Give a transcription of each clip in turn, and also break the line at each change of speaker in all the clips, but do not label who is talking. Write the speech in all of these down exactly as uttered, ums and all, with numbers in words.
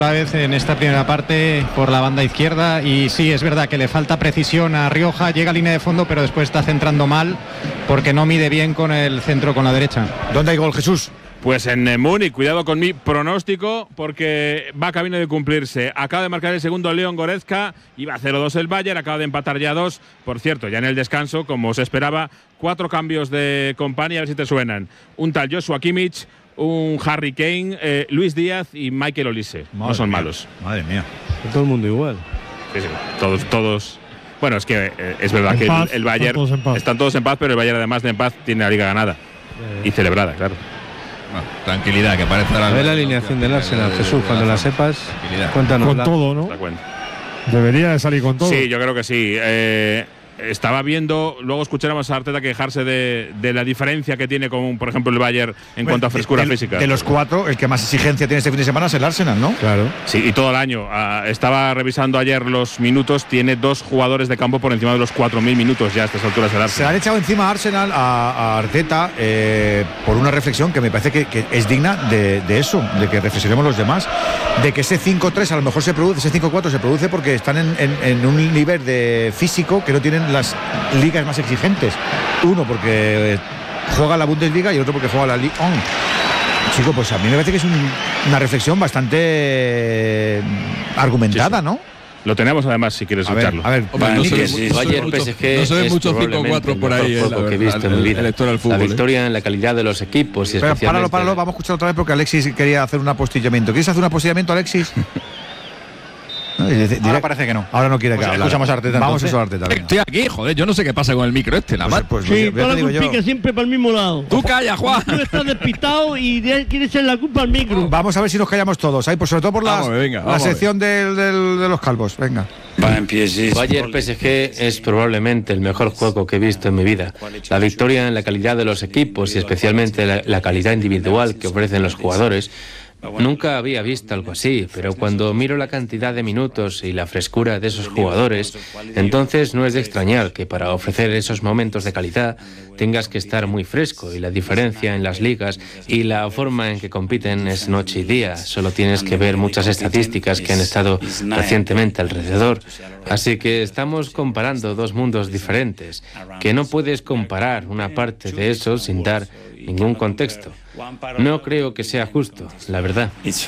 Otra vez en esta primera parte por la banda izquierda, y sí, es verdad que le falta precisión a Rioja, llega a línea de fondo pero después está centrando mal porque no mide bien con el centro con la derecha.
¿Dónde hay gol, Jesús?
Pues en Múnich, cuidado con mi pronóstico porque va camino de cumplirse. Acaba de marcar el segundo Leon Goretzka, iba a cero dos el Bayern, acaba de empatar ya dos. Por cierto, ya en el descanso, como se esperaba, cuatro cambios de compañía, a ver si te suenan. Un tal Joshua Kimmich, un Harry Kane, eh, Luis Díaz y Michael Olise. Madre no son
mía,
malos.
Madre mía.
Todo el mundo igual.
Sí, sí, todos, todos. Bueno, es que eh, es verdad
en
que
paz,
el, el Bayern
están todos, en paz.
están todos en paz, pero el Bayern además de en paz tiene la liga ganada eh. y celebrada, claro.
Bueno, tranquilidad, que parece la.
A ver la alineación del Arsenal, Jesús, cuando la sepas, cuéntanos.
Con todo, ¿no? Debería de salir con todo.
Sí, yo creo que sí. Eh, estaba viendo, luego escucháramos a Arteta quejarse de, de la diferencia que tiene con, por ejemplo, el Bayern en
Bueno,
cuanto a frescura
de,
física.
De los cuatro, el que más exigencia tiene este fin de semana es el Arsenal, ¿no?
Claro.
Sí, y todo el año. Uh, estaba revisando ayer los minutos, tiene dos jugadores de campo por encima de los cuatro mil minutos ya a estas alturas del Arsenal.
Se han echado encima a Arsenal, a, a Arteta, eh, por una reflexión que me parece que, que es digna de, de eso, de que reflexionemos los demás, de que ese cinco tres a lo mejor se produce, ese cinco cuatro se produce porque están en, en, en un nivel de físico que no tienen las ligas más exigentes. Uno porque juega la Bundesliga y otro porque juega la Ligue uno. Chico, pues a mí me parece que es un, una reflexión bastante argumentada, sí, sí. ¿no?
Lo tenemos además, si quieres
a ver,
escucharlo.
A ver,
Hombre, no se ve mucho cinco cuatro por ahí, eh,
que he visto en mi vida. La victoria en la calidad de los equipos y
Pero
especialmente…
páralo, páralo, vamos a escuchar otra vez porque Alexis quería hacer un apostillamiento. ¿Quieres hacer un apostillamiento, Alexis?
Ahora parece que no.
Ahora no quiere que
pues
hable.
Escuchamos a Arteta.
Vamos a eso a Arteta. Venga.
Estoy aquí, joder, yo no sé qué pasa con el micro este, la
pues, pues,
Sí,
pues,
para que pique siempre para el mismo lado.
Tú calla, Juan.
Tú estás despistado y quieres echar la culpa al micro.
Vamos a ver si nos callamos todos. Ahí, pues sobre todo por la,
vamos, venga,
la
vamos
sección del, del, de los calvos. Venga.
Bayern P S G es probablemente el mejor juego que he visto en mi vida. La victoria en la calidad de los equipos y especialmente la, la calidad individual que ofrecen los jugadores. Nunca había visto algo así, pero cuando miro la cantidad de minutos y la frescura de esos jugadores, entonces no es de extrañar que para ofrecer esos momentos de calidad tengas que estar muy fresco, y la diferencia en las ligas y la forma en que compiten es noche y día. Solo tienes que ver muchas estadísticas que han estado recientemente alrededor. Así que estamos comparando dos mundos diferentes, que no puedes comparar una parte de eso sin dar ningún contexto. No creo que sea justo, la verdad.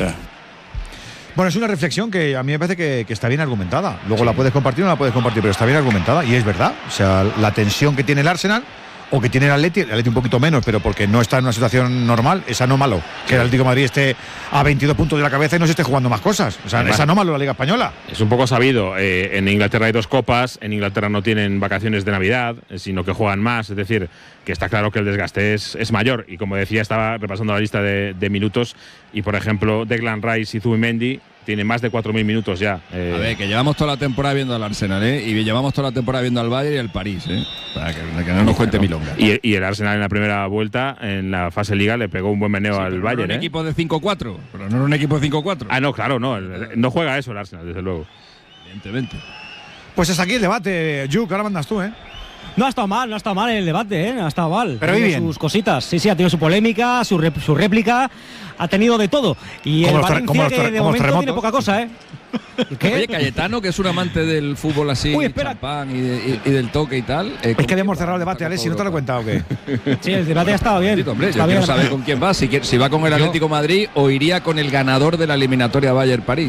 Bueno, es una reflexión que a mí me parece que, que está bien argumentada. Luego sí. La puedes compartir o no la puedes compartir, pero está bien argumentada y es verdad. O sea, la tensión que tiene el Arsenal o que tiene el Atleti, el Atleti un poquito menos, pero porque no está en una situación normal, es anómalo. Que el Atlético de Madrid esté a veintidós puntos de la cabeza y no se esté jugando más cosas. O sea, además, es anómalo la Liga Española.
Es un poco sabido. Eh, en Inglaterra hay dos copas, en Inglaterra no tienen vacaciones de Navidad, sino que juegan más. Es decir, que está claro que el desgaste es, es mayor. Y como decía, estaba repasando la lista de, de minutos y, por ejemplo, Declan Rice y Zubimendi tiene más de cuatro mil minutos ya. Eh.
A ver, que llevamos toda la temporada viendo al Arsenal, ¿eh? Y llevamos toda la temporada viendo al Bayern y al París, ¿eh? Para que, que no nos cuente milonga.
Y, y el Arsenal en la primera vuelta, en la fase Liga, le pegó un buen meneo sí, al Bayern.
No era un
¿eh?
equipo de cinco cuatro, pero no era un equipo de cinco cuatro.
Ah, no, claro, no. No juega eso el Arsenal, desde luego.
Evidentemente.
Pues hasta aquí el debate, Juk, ahora mandas tú, ¿eh?
No ha estado mal, no ha estado mal el debate, ¿eh? No ha estado mal.
Pero
tiene
bien.
sus cositas. Sí, sí, ha tenido su polémica, su, rep, su réplica, ha tenido de todo. Y el Valencia, que de momento tiene poca cosa, ¿eh?
¿Qué? Oye, Cayetano, que es un amante del fútbol así,
Uy, espera.
champán y, de, y, y del toque y tal.
Eh, es que habíamos cerrado el debate, Alex, si no te lo he contado, ¿o qué?
Sí, el debate ha estado bien.
Sí, hombre,
está
yo
bien.
quiero saber con quién va, si, si va con el Atlético Madrid o iría con el ganador de la eliminatoria Bayern-París.